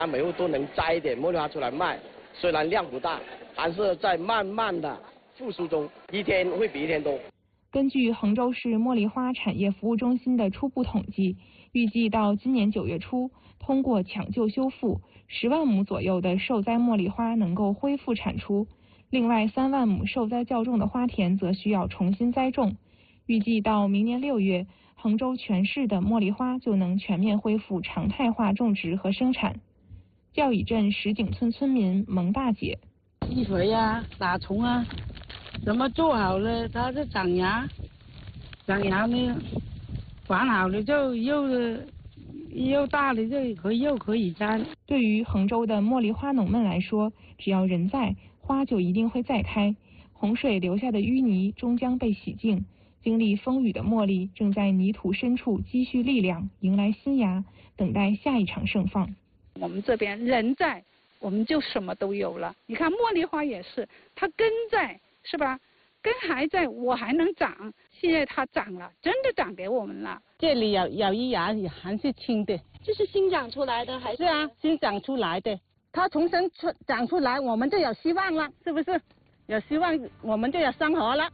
每户都能摘一点茉莉花出来卖，虽然量不大，但是在慢慢的复苏中，一天会比一天多。 根据衡州市茉莉花产业服务中心的初步统计，预计到今年9月初，通过抢救修复，10万亩左右的受灾茉莉花能够恢复产出。另外3万亩受灾较重的花田则需要重新栽种。预计到明年6月，衡州全市的茉莉花就能全面恢复常态化种植和生产。教乙镇石井村村民蒙大姐： 积水啊，打虫啊，怎么做好了，它就长芽，长芽呢，管好了就又大了就又可以摘了。 对于衡州的茉莉花农们来说，只要人在，花就一定会再开。洪水留下的淤泥终将被洗净，经历风雨的茉莉正在泥土深处积蓄力量，迎来新芽，等待下一场盛放。 我们这边人在，我们就什么都有了。你看茉莉花也是，它根在，是吧？根还在，我还能长。现在它长了，真的长给我们了。 这里有一芽还是青的， 这是新长出来的还是？ 是啊，新长出来的。它重新长出来，我们就有希望了，是不是？有希望，我们就有生活了。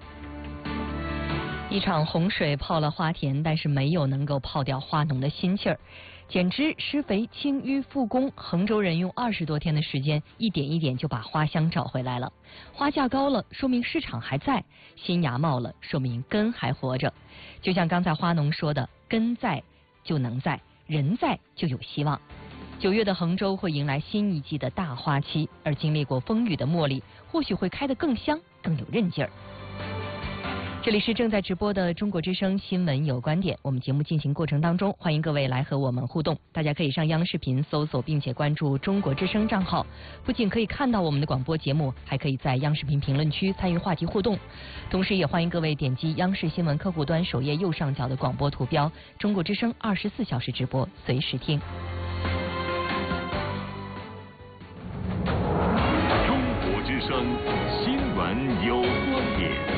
一场洪水泡了花田，但是没有能够泡掉花农的心气儿。减脂、施肥、清淤、复工，衡州人用20多天的时间，一点一点就把花香找回来了。花价高了，说明市场还在；新芽冒了，说明根还活着。就像刚才花农说的，根在就能在，人在就有希望。9月的衡州会迎来新一季的大花期，而经历过风雨的茉莉，或许会开得更香，更有韧劲儿。这里是正在直播的中国之声新闻有观点，我们节目进行过程当中，欢迎各位来和我们互动。大家可以上央视频搜索并且关注中国之声账号，不仅可以看到我们的广播节目，还可以在央视频评论区参与话题互动。同时也欢迎各位点击央视新闻客户端首页右上角的广播图标，中国之声24小时直播，随时听。 中国之声新闻有观点。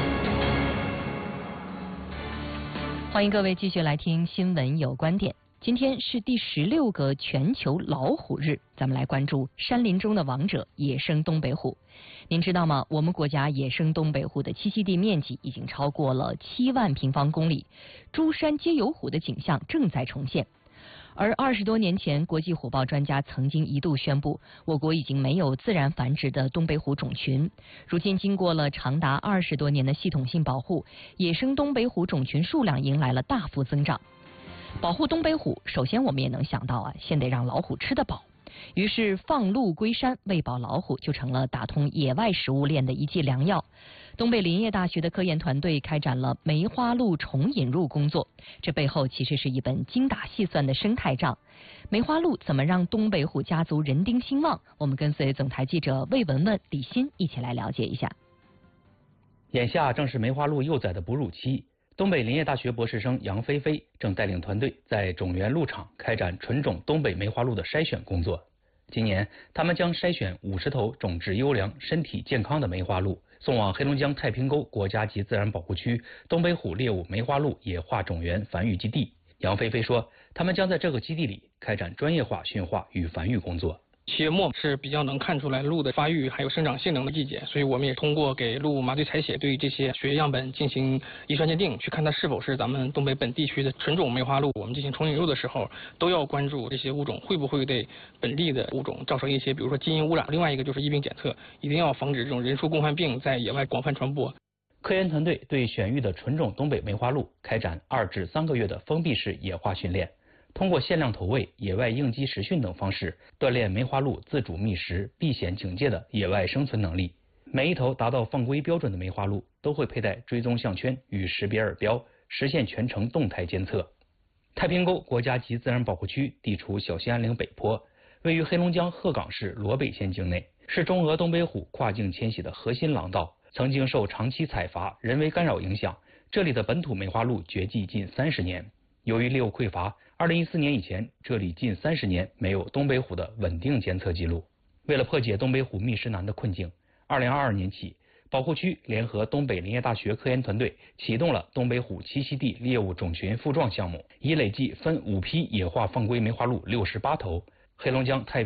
欢迎各位继续来听新闻有观点。今天是第16个全球老虎日，咱们来关注山林中的王者野生东北虎。您知道吗？我们国家野生东北虎的栖息地面积已经超过了7万平方公里，诸山皆有虎的景象正在重现。而20多年前，国际虎豹专家曾经一度宣布，我国已经没有自然繁殖的东北虎种群。如今，经过了长达20多年的系统性保护，野生东北虎种群数量迎来了大幅增长。保护东北虎，首先我们也能想到先得让老虎吃得饱。于是，放鹿归山，喂饱老虎就成了打通野外食物链的一剂良药。东北林业大学的科研团队开展了梅花鹿重引入工作，这背后其实是一本精打细算的生态账。梅花鹿怎么让东北虎家族人丁兴旺？我们跟随总台记者魏文文、李欣一起来了解一下。 眼下正是梅花鹿幼崽的哺乳期，东北林业大学博士生杨菲菲正带领团队在种源鹿场开展纯种东北梅花鹿的筛选工作。今年，他们将筛选50头种质优良、身体健康的梅花鹿，送往黑龙江太平沟国家级自然保护区东北虎猎物梅花鹿野化种源繁育基地。杨菲菲说，他们将在这个基地里开展专业化驯化与繁育工作。 7月末是比较能看出来鹿的发育还有生长性能的季节，所以我们也通过给鹿麻醉采血，对这些血液样本进行遗传鉴定，去看它是否是咱们东北本地区的纯种梅花鹿。我们进行重引入的时候，都要关注这些物种会不会对本地的物种造成一些，比如说基因污染。另外一个就是疫病检测，一定要防止这种人畜共患病在野外广泛传播。 科研团队对选育的纯种东北梅花鹿开展2至3个月的封闭式野化训练。通过限量投喂、野外应激实训等方式，锻炼梅花鹿自主觅食、避险警戒的野外生存能力。每一头达到放归标准的梅花鹿都会佩戴追踪项圈与识别耳标，实现全程动态监测。太平沟国家级自然保护区地处小兴安岭北坡，位于黑龙江鹤岗市罗北县境内，是中俄东北虎跨境迁徙的核心廊道。曾经受长期采伐、人为干扰影响，这里的本土梅花鹿绝迹近30年。由于猎物匮乏，2014年以前，这里近30年没有东北虎的稳定监测记录。为了破解东北虎觅食难的困境，2022年起，保护区联合东北林业大学科研团队启动了东北虎栖息地猎物种群复壮项目，已累计分5批野化放归梅花鹿68头。 黑龙江太